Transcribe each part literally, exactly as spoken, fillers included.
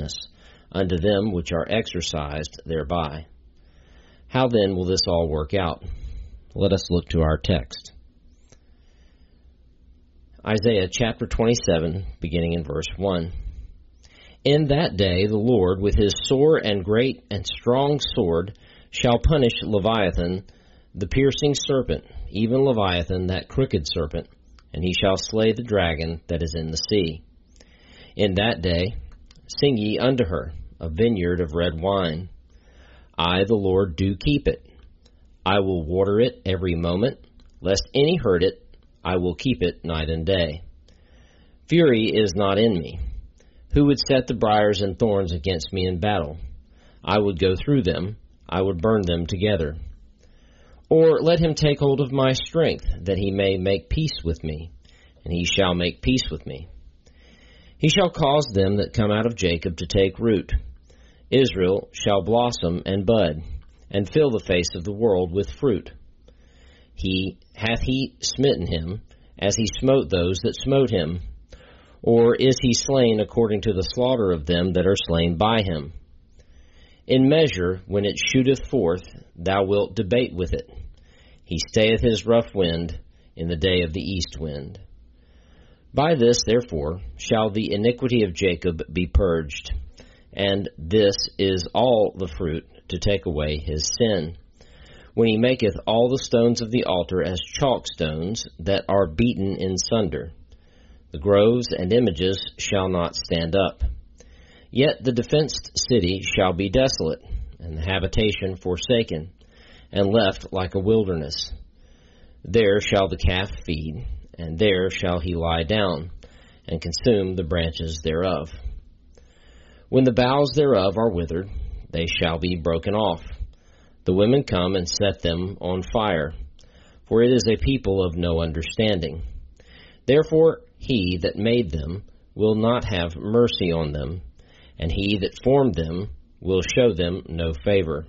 wilderness, unto them which are exercised thereby. How then will this all work out? Let us look to our text. Isaiah chapter twenty-seven, beginning in verse one. In that day the Lord with his sore and great and strong sword shall punish Leviathan, the piercing serpent, even Leviathan, that crooked serpent, and he shall slay the dragon that is in the sea. In that day sing ye unto her, a vineyard of red wine. I, the Lord, do keep it. I will water it every moment, lest any hurt it. I will keep it night and day. Fury is not in me. Who would set the briars and thorns against me in battle? I would go through them. I would burn them together. Or let him take hold of my strength, that he may make peace with me, and he shall make peace with me. He shall cause them that come out of Jacob to take root. Israel shall blossom and bud, and fill the face of the world with fruit. He hath he smitten him, as he smote those that smote him? Or is he slain according to the slaughter of them that are slain by him? In measure, when it shooteth forth, thou wilt debate with it. He stayeth his rough wind in the day of the east wind. By this, therefore, shall the iniquity of Jacob be purged, and this is all the fruit to take away his sin. When he maketh all the stones of the altar as chalk stones that are beaten in sunder. The groves and images shall not stand up. Yet the defenced city shall be desolate, and the habitation forsaken, and left like a wilderness. There shall the calf feed, and there shall he lie down, and consume the branches thereof. When the boughs thereof are withered, they shall be broken off. The women come and set them on fire, for it is a people of no understanding. Therefore he that made them will not have mercy on them, and he that formed them will show them no favor.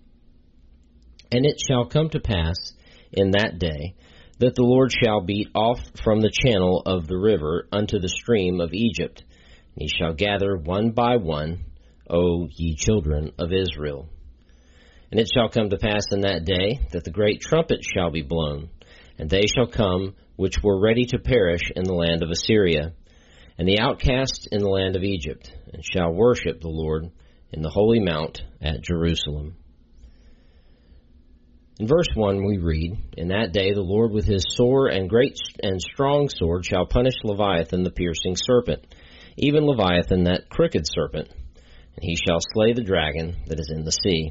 And it shall come to pass in that day that the Lord shall beat off from the channel of the river unto the stream of Egypt, and he shall gather one by one, O ye children of Israel. And it shall come to pass in that day that the great trumpet shall be blown, and they shall come which were ready to perish in the land of Assyria, and the outcasts in the land of Egypt, and shall worship the Lord in the holy mount at Jerusalem. In verse one we read, In that day the Lord with his sore and great and strong sword shall punish Leviathan the piercing serpent, even Leviathan that crooked serpent, and he shall slay the dragon that is in the sea.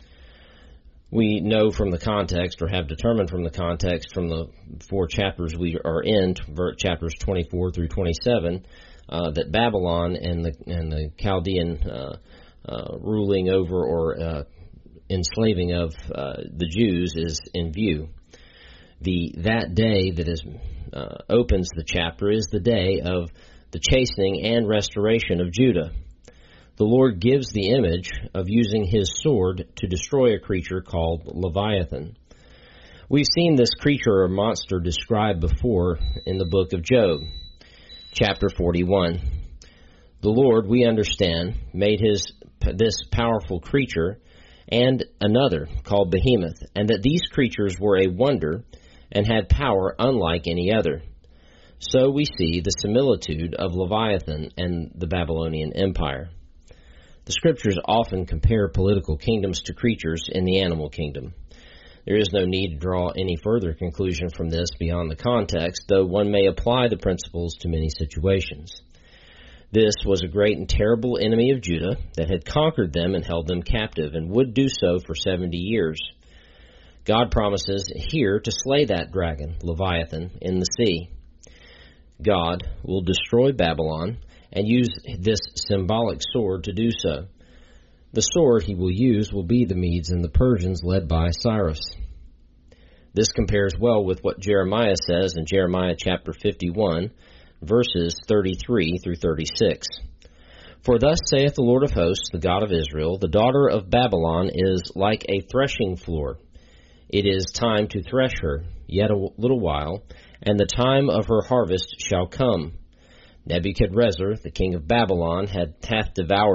We know from the context, or have determined from the context, from the four chapters we are in, chapters twenty-four through twenty-seven, uh, that Babylon and the and the Chaldean uh, uh, ruling over or uh, enslaving of uh, the Jews is in view. The that day that is uh, opens the chapter is the day of the chastening and restoration of Judah. The Lord gives the image of using his sword to destroy a creature called Leviathan. We've seen this creature or monster described before in the book of Job, chapter forty-one. The Lord, we understand, made his this powerful creature and another called Behemoth, and that these creatures were a wonder and had power unlike any other. So we see the similitude of Leviathan and the Babylonian Empire. The Scriptures often compare political kingdoms to creatures in the animal kingdom. There is no need to draw any further conclusion from this beyond the context, though one may apply the principles to many situations. This was a great and terrible enemy of Judah that had conquered them and held them captive, and would do so for seventy years. God promises here to slay that dragon, Leviathan, in the sea. God will destroy Babylon and use this symbolic sword to do so. The sword he will use will be the Medes and the Persians led by Cyrus. This compares well with what Jeremiah says in Jeremiah chapter fifty-one, verses thirty-three through thirty-six. For thus saith the Lord of hosts, the God of Israel, the daughter of Babylon is like a threshing floor. It is time to thresh her, yet a little while, and the time of her harvest shall come. Nebuchadrezzar, the king of Babylon, had hath devoured